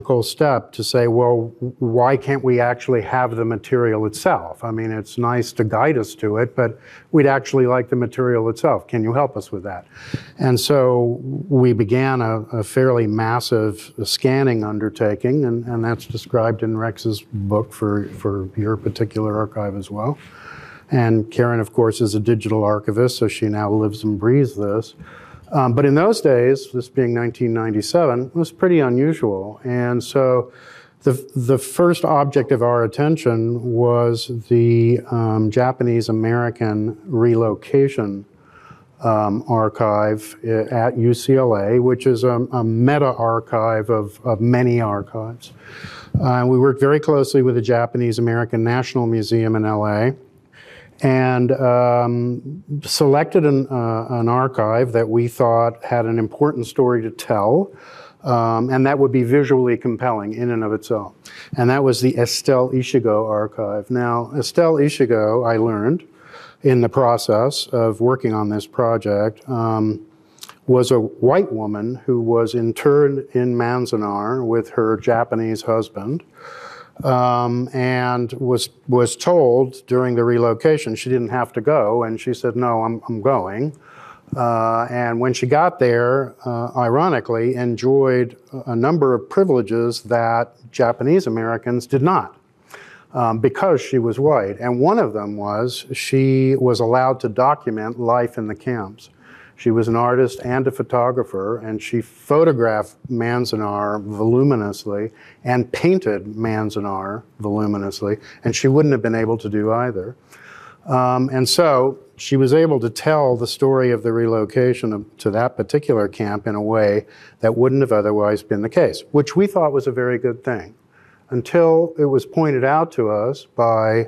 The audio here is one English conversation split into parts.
step to say, well, why can't we actually have the material itself? I mean, it's nice to guide us to it, but we'd actually like the material itself. Can you help us with that? And so we began a fairly massive scanning undertaking, and that's described in Rex's book for your particular archive as well. And Karen, of course, is a digital archivist, so she now lives and breathes this. But in those days, this being 1997, it was pretty unusual. And so the first object of our attention was the Japanese-American relocation archive at UCLA, which is a meta-archive of many archives. We worked very closely with the Japanese-American National Museum in LA, and selected an archive that we thought had an important story to tell, and that would be visually compelling in and of itself. And that was the Estelle Ishigo archive. Now, Estelle Ishigo, I learned in the process of working on this project, was a white woman who was interned in Manzanar with her Japanese husband, and was told during the relocation she didn't have to go, and she said, no, I'm going. And when she got there, ironically, enjoyed a number of privileges that Japanese Americans did not, because she was white. And one of them was she was allowed to document life in the camps. She was an artist and a photographer, and she photographed Manzanar voluminously and painted Manzanar voluminously, and she wouldn't have been able to do either. And so she was able to tell the story of the relocation to that particular camp in a way that wouldn't have otherwise been the case, which we thought was a very good thing, until it was pointed out to us by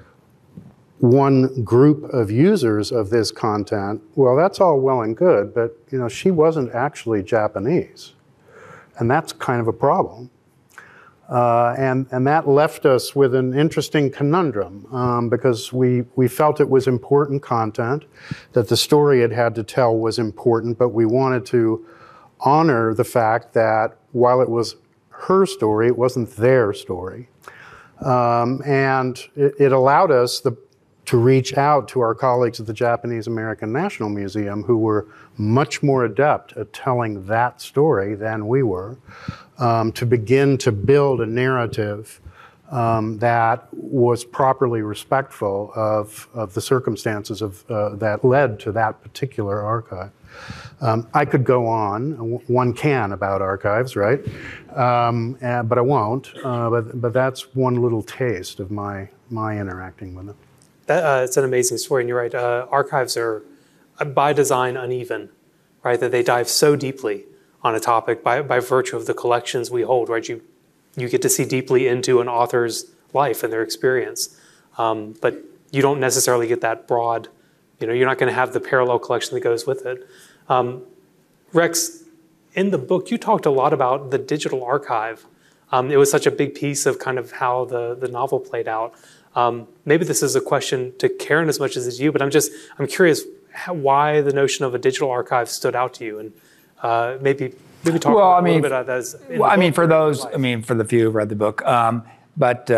one group of users of this content. Well, that's all well and good, but she wasn't actually Japanese, and that's kind of a problem. And that left us with an interesting conundrum, because we felt it was important content, that the story it had to tell was important, but we wanted to honor the fact that while it was her story, it wasn't their story. And it allowed us to reach out to our colleagues at the Japanese American National Museum, who were much more adept at telling that story than we were, to begin to build a narrative that was properly respectful of the circumstances that led to that particular archive. I could go on, one can, about archives, right? But I won't, but that's one little taste of my interacting with them. It's an amazing story, and you're right. Archives are, by design, uneven, right? That they dive so deeply on a topic by virtue of the collections we hold, right? You get to see deeply into an author's life and their experience, but you don't necessarily get that broad. You're not going to have the parallel collection that goes with it. Rex, in the book, you talked a lot about the digital archive. It was such a big piece of kind of how the novel played out. Maybe this is a question to Karen as much as it's you, but I'm curious why the notion of a digital archive stood out to you, and maybe talk a little bit about that. Well, I mean, for those, for the few who've read the book, what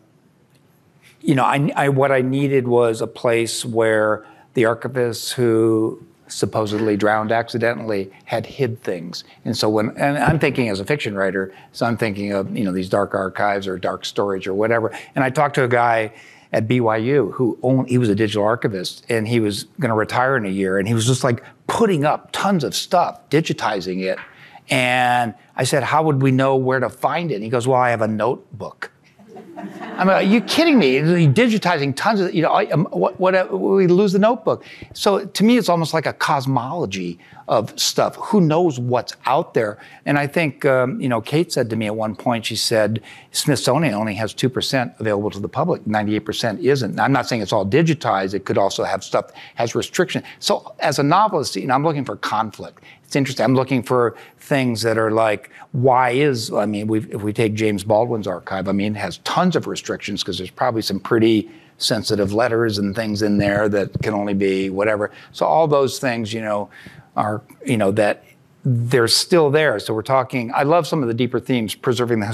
I needed was a place where the archivists who supposedly drowned accidentally had hid things. And so and I'm thinking as a fiction writer, so I'm thinking of, these dark archives or dark storage or whatever. And I talked to a guy at BYU he was a digital archivist, and he was going to retire in a year, and he was just like putting up tons of stuff, digitizing it. And I said, how would we know where to find it? And he goes, well, I have a notebook. I mean, are you kidding me? Digitizing tons of, we lose the notebook. So to me, it's almost like a cosmology of stuff. Who knows what's out there? And I think, Kate said to me at one point, she said, Smithsonian only has 2% available to the public. 98% isn't. Now, I'm not saying it's all digitized. It could also have stuff has restriction. So as a novelist, I'm looking for conflict. It's interesting. I'm looking for things that are like, if we take James Baldwin's archive, it has tons of restrictions because there's probably some pretty sensitive letters and things in there that can only be whatever. So all those things, are, that they're still there. So we're talking, I love some of the deeper themes, preserving the